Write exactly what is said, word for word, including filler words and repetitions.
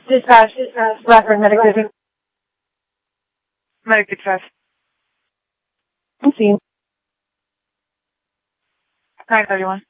Dispatch, dispatch, Blackburn, medical. Medic dispatch. I'm seeing. nine thirty-one.